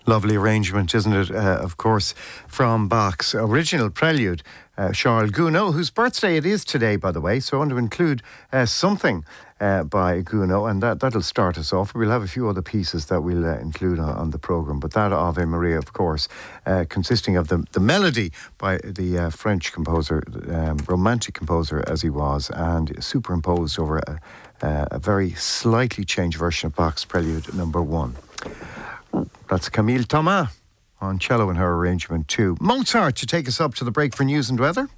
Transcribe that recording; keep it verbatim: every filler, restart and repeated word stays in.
Lovely arrangement, isn't it? Uh, of course, from Bach's original prelude, uh, Charles Gounod, whose birthday it is today, by the way. So I want to include uh, something uh, by Gounod, and that, that'll start us off. We'll have a few other pieces that we'll uh, include on, on the programme, but that Ave Maria, of course, uh, consisting of the, the melody by the uh, French composer, um, romantic composer as he was, and superimposed over a, uh, a very slightly changed version of Bach's prelude number one. That's Camille Thomas on cello in her arrangement too. Mozart to take us up to the break for news and weather.